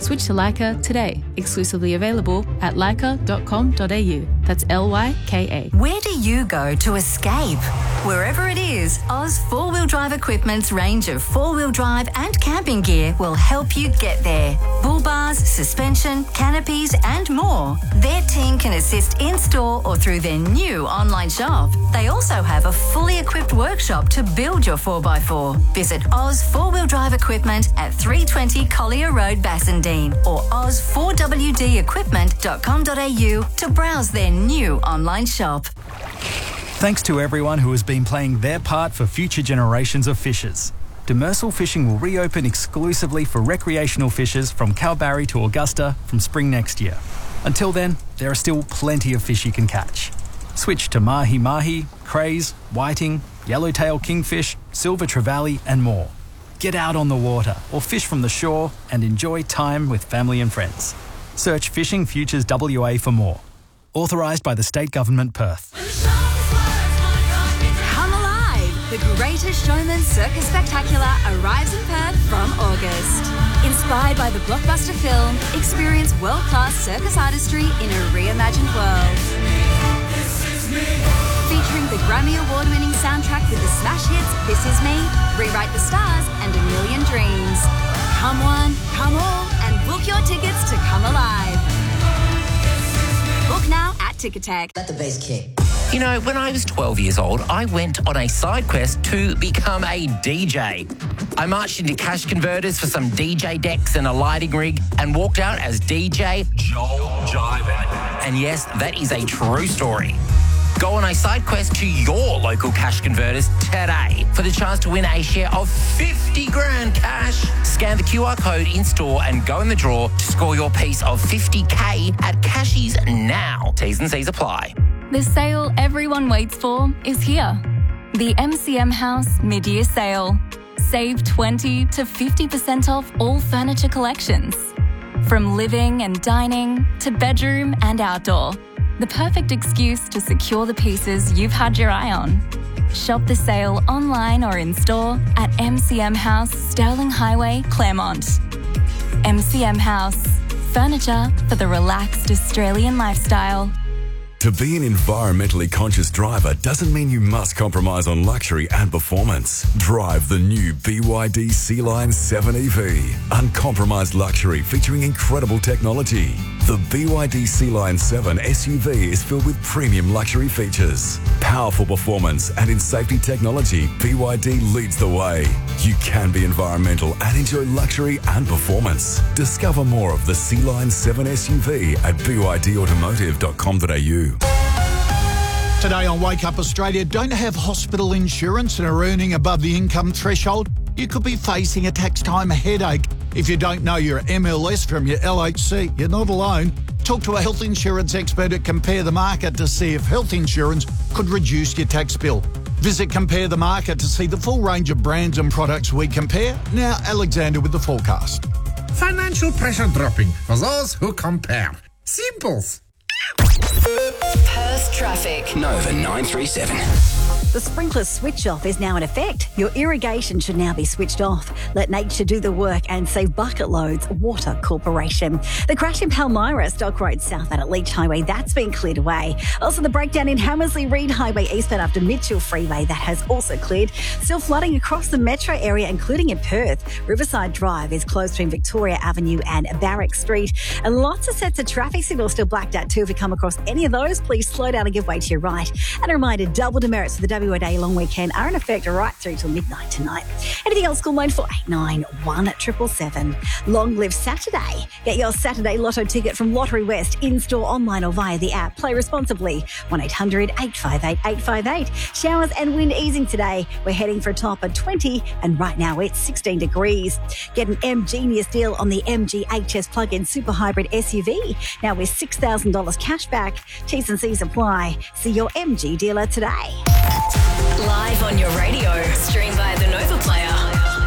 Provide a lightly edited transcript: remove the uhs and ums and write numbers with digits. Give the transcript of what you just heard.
Switch to Leica today. Exclusively available at leica.com.au. That's LYKA. Where do you go to escape? Wherever it is, Oz 4-Wheel Drive Equipment's range of 4-wheel drive and camping gear will help you get there. Bull bars, suspension, canopies and more. Their team can assist in-store or through their new online shop. They also have a fully equipped workshop to build your 4x4. Visit Oz 4-Wheel Drive Equipment at 320 Collier Road, Bassendean or oz4wdequipment.com.au to browse their new online shop. Thanks to everyone who has been playing their part for future generations of fishers. Demersal Fishing will reopen exclusively for recreational fishers from Kalbarri to Augusta from spring next year. Until then, there are still plenty of fish you can catch. Switch to mahi-mahi, crays, whiting, yellowtail kingfish, silver trevally and more. Get out on the water or fish from the shore and enjoy time with family and friends. Search Fishing Futures WA for more. Authorised by the State Government, Perth. Come Alive! The Greatest Showman Circus Spectacular arrives in Perth from August. Inspired by the blockbuster film, experience world-class circus artistry in a reimagined world. Featuring the Grammy Award-winning soundtrack with the smash hits This Is Me, Rewrite the Stars and A Million Dreams. Come one, come all, and book your tickets to Come Alive. Book now at Ticketek. Let the bass kick. You know, when I was 12 years old, I went on a side quest to become a DJ. I marched into cash converters for some DJ decks and a lighting rig and walked out as DJ Joel Jiven. And yes, that is a true story. Go on a side quest to your local cash converters today for the chance to win a share of 50 grand cash. Scan the QR code in store and go in the draw to score your piece of 50k at Cashies now. T's and C's apply. The sale everyone waits for is here. The MCM House Mid-Year Sale. Save 20 to 50% off all furniture collections. From living and dining to bedroom and outdoor. The perfect excuse to secure the pieces you've had your eye on. Shop the sale online or in store at MCM House, Sterling Highway, Claremont. MCM House. Furniture for the relaxed Australian lifestyle. To be an environmentally conscious driver doesn't mean you must compromise on luxury and performance. Drive the new BYD Sea-Line 7 EV. Uncompromised luxury featuring incredible technology. The BYD Sea-Line 7 SUV is filled with premium luxury features. Powerful performance and in safety technology, BYD leads the way. You can be environmental and enjoy luxury and performance. Discover more of the Sea-Line 7 SUV at bydautomotive.com.au. Today on Wake Up Australia, don't have hospital insurance and are earning above the income threshold? You could be facing a tax time headache. If you don't know your MLS from your LHC, you're not alone. Talk to a health insurance expert at Compare the Market to see if health insurance could reduce your tax bill. Visit Compare the Market to see the full range of brands and products we compare. Now, Alexander with the forecast. Financial pressure dropping for those who compare. Simples. Perth traffic. Nova 937. The sprinkler switch off is now in effect. Your irrigation should now be switched off. Let nature do the work and save bucket loads. Water Corporation. The crash in Palmyra, Stock Road southbound at Leach Highway, that's been cleared away. Also the breakdown in Hammersley Reid Highway eastbound after Mitchell Freeway, that has also cleared. Still flooding across the metro area, including in Perth. Riverside Drive is closed between Victoria Avenue and Barrack Street. And lots of sets of traffic signals still blacked out too. If you come across any of those, please slow down and give way to your right. And a reminder, double demerits for the WA Day long weekend are in effect right through till midnight tonight. Anything else, call 9489 777. Long live Saturday. Get your Saturday lotto ticket from Lottery West, in-store, online or via the app. Play responsibly. 1-800-858-858. Showers and wind easing today. We're heading for a top of 20 and right now it's 16 degrees. Get an M-Genius deal on the MG HS plug-in super hybrid SUV. Now with $6,000 cash back. T's and C's apply. See your MG dealer today. Live on your radio. Stream via the Nova